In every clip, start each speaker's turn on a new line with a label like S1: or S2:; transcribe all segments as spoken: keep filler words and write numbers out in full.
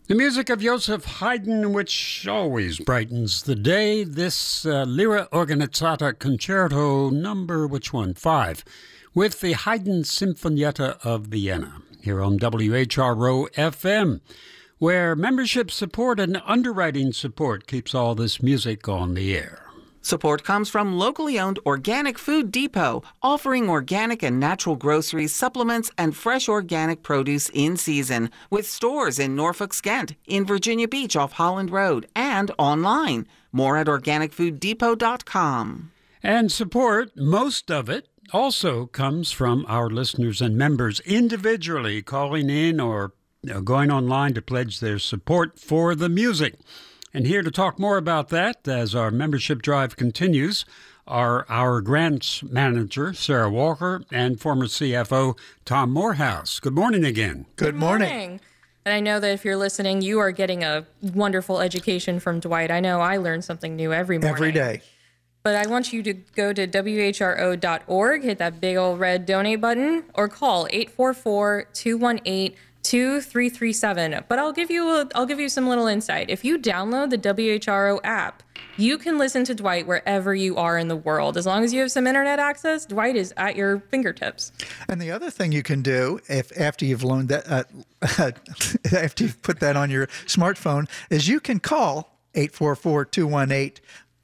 S1: The music of Joseph Haydn, which always brightens the day. This uh, Lyra Organizzata Concerto number, which one? Five, with the Haydn Sinfonietta of Vienna, here on W H R O F M, where membership support and underwriting support keeps all this music on the air.
S2: Support comes from locally owned Organic Food Depot, offering organic and natural groceries, supplements, and fresh organic produce in season, with stores in Norfolk, Skent, in Virginia Beach off Holland Road, and online. More at organic food depot dot com.
S1: And support, most of it, also comes from our listeners and members individually calling in or you know, going online to pledge their support for the music. And here to talk more about that as our membership drive continues are our grants manager, Sarah Walker, and former C F O, Tom Morehouse. Good morning again.
S3: Good morning. Good morning.
S4: And I know that if you're listening, you are getting a wonderful education from Dwight. I know I learn something new every morning.
S3: Every day.
S4: But I want you to go to W H R O dot org, hit that big old red donate button, or call eight four four, two one eight, two three three seven. But I'll give you a, I'll give you some little insight. If you download the W H R O app, you can listen to Dwight wherever you are in the world. As long as you have some internet access, Dwight is at your fingertips.
S3: And the other thing you can do, if after you've loaned that, uh, after you've put that on your smartphone, is you can call eight four four, two one eight,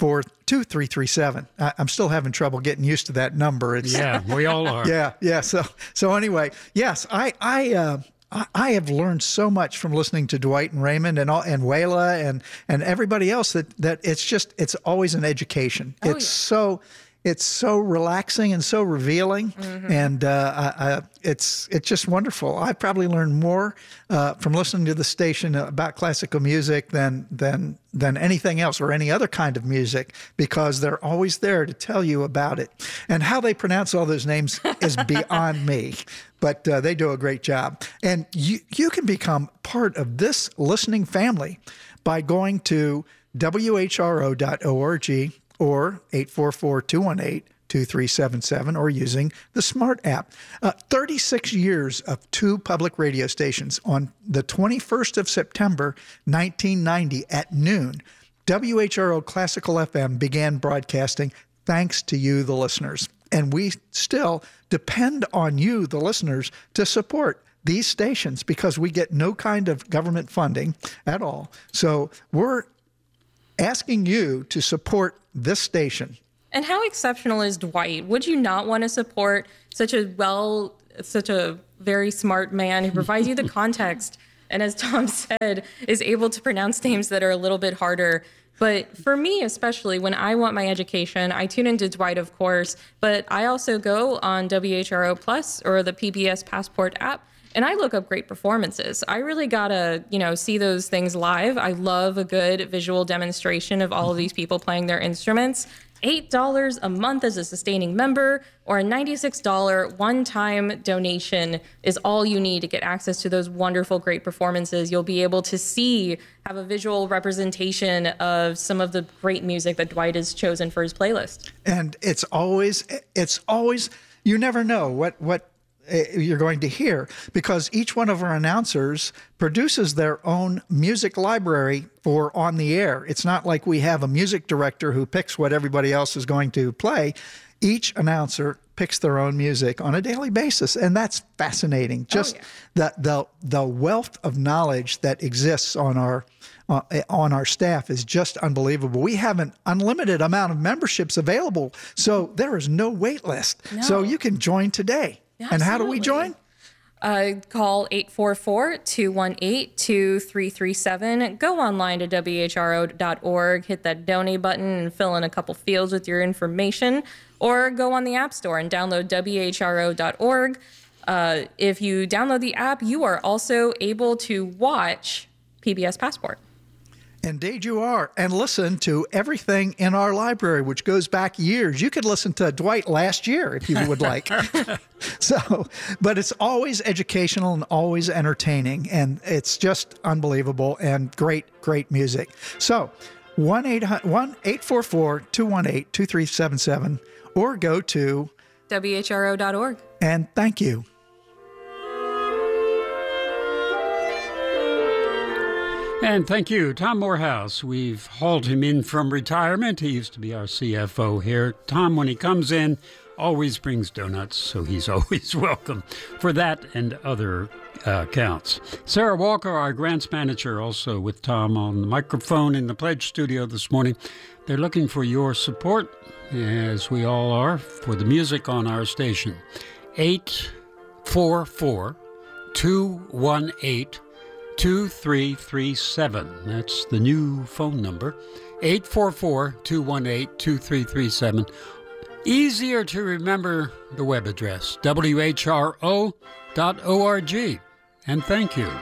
S3: two three three seven. I'm still having trouble getting used to that number. It's,
S1: yeah, we all are.
S3: Yeah, yeah. So, so anyway, yes, I, I, uh, I have learned so much from listening to Dwight and Raymond and all, and Wayla and and everybody else that that it's just it's always an education.
S4: Oh,
S3: it's
S4: yeah.
S3: so it's so relaxing and so revealing, mm-hmm. and uh, I, I, it's it's just wonderful. I probably learned more uh, from listening to the station about classical music than than than anything else or any other kind of music, because they're always there to tell you about it. And how they pronounce all those names is beyond me. But uh, they do a great job. And you, you can become part of this listening family by going to W H R O dot org or eight four four, two one eight, two three seven seven or using the Smart app. Uh, thirty-six years of two public radio stations. On the twenty-first of September, nineteen ninety at noon, W H R O Classical F M began broadcasting thanks to you, the listeners. And we still depend on you, the listeners, to support these stations because we get no kind of government funding at all. So we're asking you to support this station.
S4: And how exceptional is Dwight? Would you not want to support such a well, such a very smart man who provides you the context and, as Tom said, is able to pronounce names that are a little bit harder? But for me, especially when I want my education, I tune into Dwight, of course, but I also go on W H R O Plus or the P B S Passport app, and I look up great performances. I really gotta, you know, see those things live. I love a good visual demonstration of all of these people playing their instruments. eight dollars a month as a sustaining member or a ninety-six dollars one-time donation is all you need to get access to those wonderful, great performances. You'll be able to see, have a visual representation of some of the great music that Dwight has chosen for his playlist.
S3: And it's always, it's always, you never know what, what, you're going to hear, because each one of our announcers produces their own music library for on the air. It's not like we have a music director who picks what everybody else is going to play. Each announcer picks their own music on a daily basis, and that's fascinating. Just oh, yeah. the the the wealth of knowledge that exists on our uh, on our staff is just unbelievable. We have an unlimited amount of memberships available, so there is no wait list. No. So you can join today.
S4: Absolutely.
S3: And how do we join?
S4: Uh, call eight four four, two one eight, two three three seven. Go online to W H R O dot org, hit that donate button and fill in a couple fields with your information, or go on the App Store and download W H R O dot org. Uh, if you download the app, you are also able to watch P B S Passport.
S3: Indeed you are. And listen to everything in our library, which goes back years. You could listen to Dwight last year if you would like. So, but it's always educational and always entertaining. And it's just unbelievable and great, great music. So one eight four four, two one eight, two three seven seven or go to
S4: W H R O dot org.
S3: And thank you.
S1: And thank you, Tom Morehouse. We've hauled him in from retirement. He used to be our C F O here. Tom, when he comes in, always brings donuts, so he's always welcome for that and other uh, counts. Sarah Walker, our grants manager, also with Tom on the microphone in the Pledge studio this morning. They're looking for your support, as we all are, for the music on our station. eight four four, two one eight, two three three seven. That's the new phone number. eight four four, two one eight, two three three seven. Easier to remember the web address, w h r o dot org. And thank you.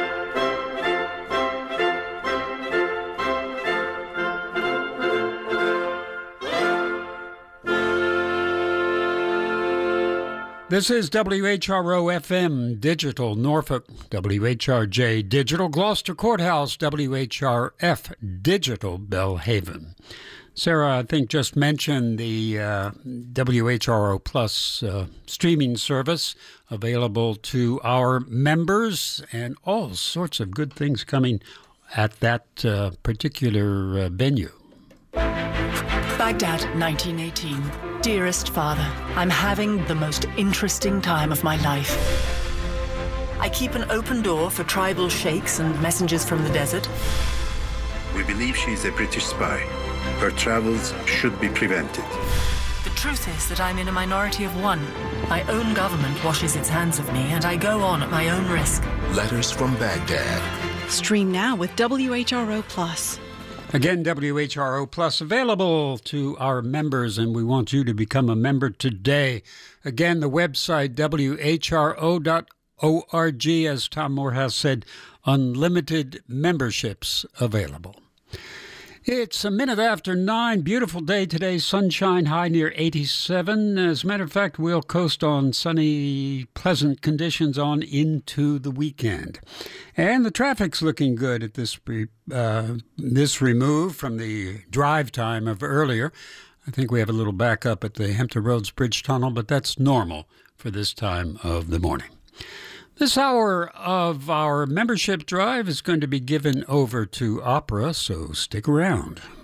S1: This is W H R O F M Digital Norfolk, W H R J Digital Gloucester Courthouse, W H R F Digital Belhaven. Sarah, I think, just mentioned the uh, W H R O Plus uh, streaming service available to our members, and all sorts of good things coming at that uh, particular uh, venue.
S5: Baghdad, nineteen eighteen. Dearest Father, I'm having the most interesting time of my life. I keep an open door for tribal sheikhs and messengers from the desert.
S6: We believe she's a British spy. Her travels should be prevented.
S5: The truth is that I'm in a minority of one. My own government washes its hands of me, and I go on at my own risk.
S7: Letters from Baghdad.
S8: Stream now with W H R O Plus.
S1: Again, W H R O Plus available to our members, and we want you to become a member today. Again, the website, w h r o dot org, as Tom Morehouse said, unlimited memberships available. It's a minute after nine. Beautiful day today. Sunshine, high near eighty-seven. As a matter of fact, we'll coast on sunny, pleasant conditions on into the weekend. And the traffic's looking good at this uh, this remove from the drive time of earlier. I think we have a little backup at the Hampton Roads Bridge Tunnel, but that's normal for this time of the morning. This hour of our membership drive is going to be given over to opera, so stick around.